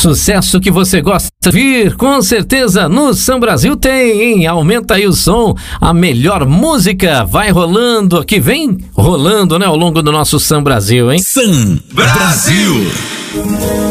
Sucesso que você gosta de ouvir, com certeza no Sam Brasil tem, hein? Aumenta aí o som, a melhor música vai rolando, que vem rolando, né, ao longo do nosso Sam Brasil, hein? Sam Brasil.